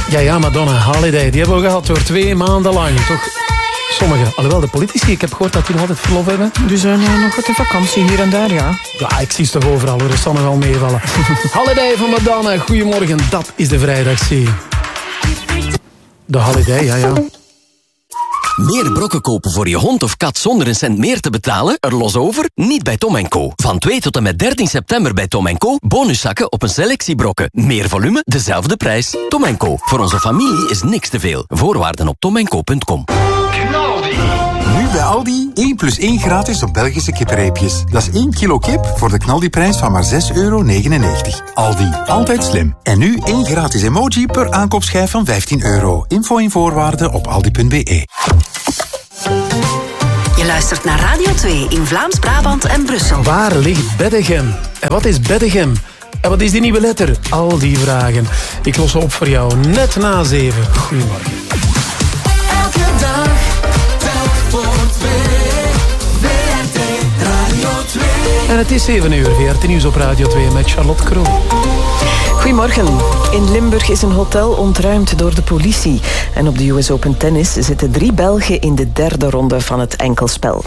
Ja, Madonna, Holiday. Die hebben we gehad door 2 maanden lang, toch? Sommigen. Alhoewel, de politici, ik heb gehoord dat die nog altijd verlof hebben. Die zijn nog wat in vakantie hier en daar, ja. Ja, ik zie ze toch overal, hoor. Dat zal nog wel meevallen. Holiday van Madonna. Goedemorgen, dat is de vrijdagszee. De Holiday, ja. Meer brokken kopen voor je hond of kat zonder een cent meer te betalen? Er los over? Niet bij Tom & Co. Van 2 tot en met 13 september bij Tom & Co. Bonuszakken op een selectie brokken. Meer volume, dezelfde prijs. Tom & Co. Voor onze familie is niks te veel. Voorwaarden op tomandco.com. Nu bij Aldi 1 + 1 gratis op Belgische kippenreepjes. Dat is 1 kilo kip voor de knaldiprijs van maar €6,99. Aldi, altijd slim. En nu 1 gratis emoji per aankoopschijf van €15. Info en voorwaarden op aldi.be. Je luistert naar Radio 2 in Vlaams-Brabant en Brussel. Waar ligt Beddegem? En wat is Beddegem? En wat is die nieuwe letter? Al die vragen. Ik los ze op voor jou net na 7. Goedemorgen. Elke dag, telk voor 2. VRT Radio 2. En het is 7 uur. VRT Nieuws op Radio 2 met Charlotte Kroon. Goedemorgen. In Limburg is een hotel ontruimd door de politie. En op de US Open Tennis zitten 3 Belgen in de 3e ronde van het enkelspel.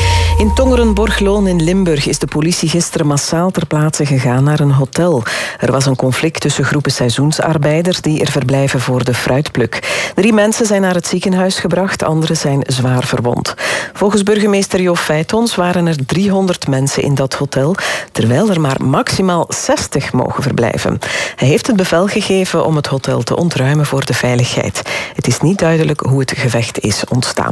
In Tongeren-Borgloon in Limburg is de politie gisteren massaal ter plaatse gegaan naar een hotel. Er was een conflict tussen groepen seizoensarbeiders die er verblijven voor de fruitpluk. 3 mensen zijn naar het ziekenhuis gebracht, anderen zijn zwaar verwond. Volgens burgemeester Jo Feitons waren er 300 mensen in dat hotel, terwijl er maar maximaal 60 mogen verblijven. Hij heeft het bevel gegeven om het hotel te ontruimen voor de veiligheid. Het is niet duidelijk hoe het gevecht is ontstaan.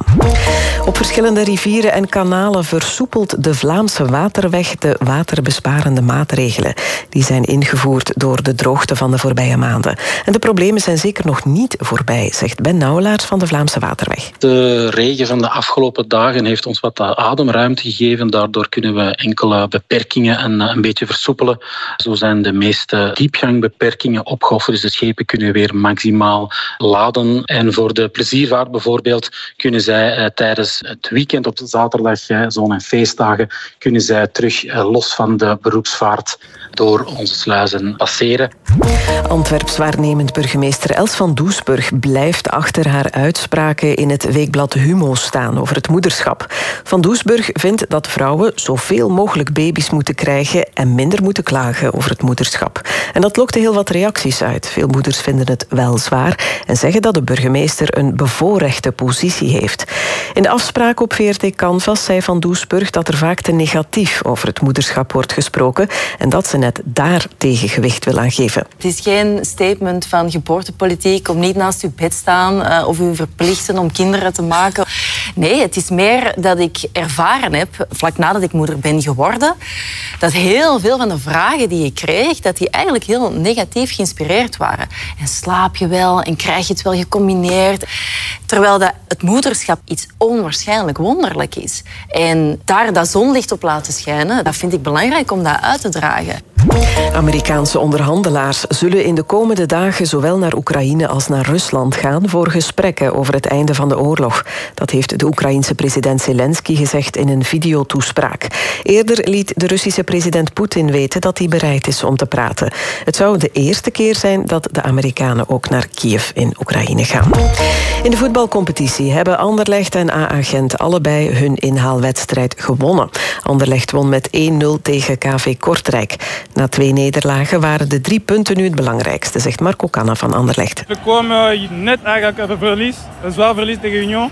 Op verschillende rivieren en kanalen versoepelt de Vlaamse Waterweg de waterbesparende maatregelen. Die zijn ingevoerd door de droogte van de voorbije maanden. En de problemen zijn zeker nog niet voorbij, zegt Ben Nauwelaars van de Vlaamse Waterweg. De regen van de afgelopen dagen heeft ons wat ademruimte gegeven. Daardoor kunnen we enkele beperkingen een beetje versoepelen. Zo zijn de meeste diepgangbeperkingen opgeofferd. Dus de schepen kunnen weer maximaal laden. En voor de pleziervaart bijvoorbeeld kunnen zij tijdens het weekend op zaterdag, zon- en feestdagen, kunnen zij terug los van de beroepsvaart door onze sluizen passeren. Antwerps waarnemend burgemeester Els van Doesburg blijft achter haar uitspraken in het weekblad Humo staan over het moederschap. Van Doesburg vindt dat vrouwen zoveel mogelijk baby's moeten krijgen en minder moeten klagen over het moederschap. En dat lokte heel wat reacties uit. Veel moeders vinden het wel zwaar en zeggen dat de burgemeester een bevoorrechte positie heeft. In de afspraak op VRT Canvas zei Van Doesburg dat er vaak te negatief over het moederschap wordt gesproken en dat ze net daar tegengewicht wil aan geven. Het is geen statement van geboortepolitiek om niet naast uw bed staan of u verplichten om kinderen te maken. Nee, het is meer dat ik ervaren heb, vlak nadat ik moeder ben geworden, dat heel veel van de vragen die ik kreeg, dat die eigenlijk heel negatief geïnspireerd waren. En slaap je wel en krijg je het wel gecombineerd? Terwijl het moederschap iets onwaarschijnlijk wonderlijk is. En daar dat zonlicht op laten schijnen, dat vind ik belangrijk om dat uit te dragen. Amerikaanse onderhandelaars zullen in de komende dagen zowel naar Oekraïne als naar Rusland gaan voor gesprekken over het einde van de oorlog. Dat heeft de Oekraïense president Zelensky gezegd in een videotoespraak. Eerder liet de Russische president Poetin weten dat hij bereid is om te praten. Het zou de eerste keer zijn dat de Amerikanen ook naar Kiev in Oekraïne gaan. In de voetbalcompetitie hebben Anderlecht en AA Gent allebei hun inhaalwedstrijd gewonnen. Anderlecht won met 1-0 tegen KV Kortrijk. Na 2 nederlagen waren de 3 punten nu het belangrijkste, zegt Marco Canna van Anderlecht. We komen net eigenlijk even verlies, een zwaar verlies tegen Union.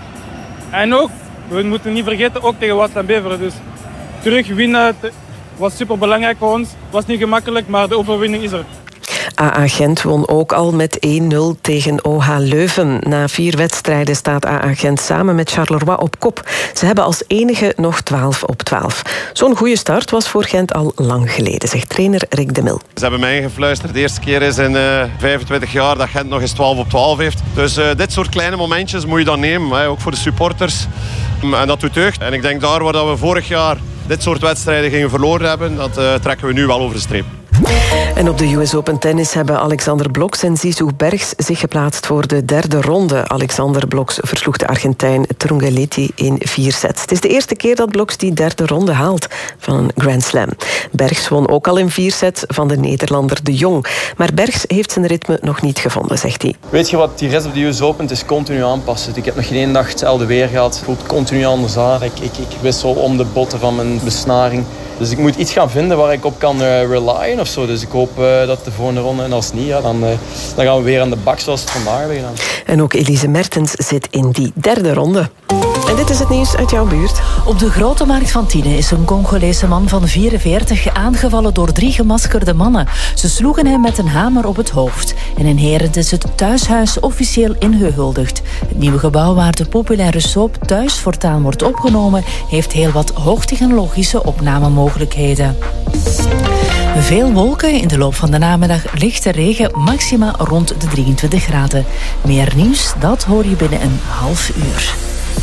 En ook, we moeten niet vergeten, ook tegen Waasland Beveren. Dus terug winnen was super belangrijk voor ons. Het was niet gemakkelijk, maar de overwinning is er. AA Gent won ook al met 1-0 tegen OH Leuven. Na 4 wedstrijden staat AA Gent samen met Charleroi op kop. Ze hebben als enige nog 12 op 12. Zo'n goede start was voor Gent al lang geleden, zegt trainer Rick de Mil. Ze hebben mij ingefluisterd. De eerste keer is in 25 jaar dat Gent nog eens 12 op 12 heeft. Dus dit soort kleine momentjes moet je dan nemen, ook voor de supporters. En dat doet deugd. En ik denk daar waar we vorig jaar dit soort wedstrijden gingen verloren hebben, dat trekken we nu wel over de streep. En op de US Open Tennis hebben Alexander Blok en Zizou Bergs zich geplaatst voor de derde ronde. Alexander Bloks versloeg de Argentijn Trungelliti in 4 sets. Het is de eerste keer dat Bloks die derde ronde haalt van een Grand Slam. Bergs won ook al in 4 sets van de Nederlander De Jong. Maar Bergs heeft zijn ritme nog niet gevonden, zegt hij. Weet je wat, die rest van de US Open, het is continu aanpassen. Ik heb nog geen dag hetzelfde weer gehad. Het voelt continu anders aan. Ik wissel om de botten van mijn besnaring. Dus ik moet iets gaan vinden waar ik op kan relyen of zo. Dus ik hoop dat de volgende ronde, en als niet, dan gaan we weer aan de bak zoals het vandaag hebben gedaan. En ook Elise Mertens zit in die derde ronde. En dit is het nieuws uit jouw buurt. Op de Grote Markt van Tiene is een Congolese man van 44 aangevallen door 3 gemaskerde mannen. Ze sloegen hem met een hamer op het hoofd. En in Herent is het thuishuis officieel ingehuldigd. Het nieuwe gebouw waar de populaire soap Thuis voortaan wordt opgenomen, heeft heel wat hoogtechnologische opnamemogelijkheden. Veel wolken, in de loop van de namiddag lichte regen, maxima rond de 23 graden. Meer nieuws, dat hoor je binnen een half uur.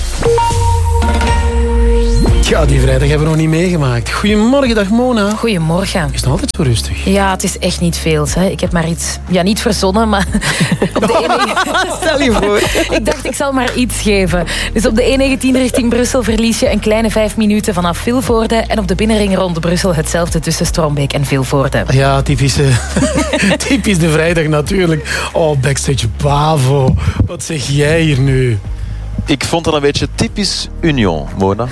Ja, die vrijdag hebben we nog niet meegemaakt. Goedemorgen, dag Mona. Goedemorgen. Is het nog altijd zo rustig? Ja, het is echt niet veel. Hè. Ik heb maar iets, niet verzonnen, maar op de E19... Stel je voor. Ik dacht, ik zal maar iets geven. Dus op de E19 richting Brussel verlies je een kleine 5 minuten vanaf Vilvoorde. En op de binnenring rond Brussel hetzelfde tussen Strombeek en Vilvoorde. Ja, typisch de vrijdag natuurlijk. Oh, Backstage Bavo. Wat zeg jij hier nu? Ik vond dat een beetje typisch Union, Mona.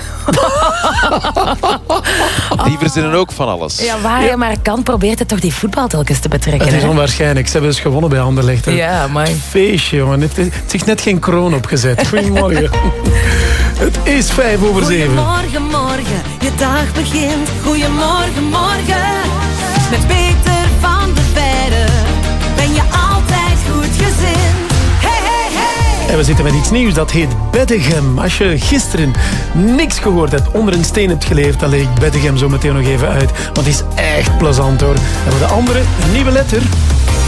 Die verzinnen ook van alles. Ja, waar je maar kan, probeert het toch die voetbal telkens te betrekken. Het is onwaarschijnlijk. Ze hebben dus gewonnen bij Anderlecht. Hè? Ja, maar... Feestje, jongen. Het heeft zich net geen kroon opgezet. Goedemorgen. Het is 6:05. Goedemorgen, morgen. Je dag begint. Goedemorgen, morgen. Met Peter van der Veijden ben je altijd goed gezind. En we zitten met iets nieuws, dat heet Beddegem. Als je gisteren niks gehoord hebt, onder een steen hebt geleefd, dan leg ik Beddegem zo meteen nog even uit. Want het is echt plezant hoor. En voor de andere, een nieuwe letter.